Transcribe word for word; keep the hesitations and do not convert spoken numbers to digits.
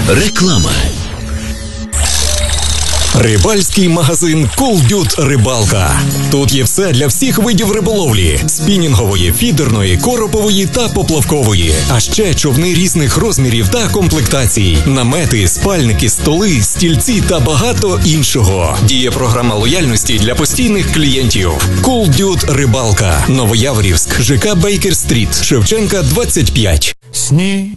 Реклама. Рибальський магазин «Колдют Рибалка». Тут є все для всіх видів риболовлі: спінінгової, фідерної, коропової та поплавкової. А ще човни різних розмірів та комплектацій, намети, спальники, столи, стільці та багато іншого. Діє програма лояльності для постійних клієнтів. «Колдют Рибалка», Новояворівськ, ЖК Бейкер-стріт, Шевченка, двадцять п'ять. Сніг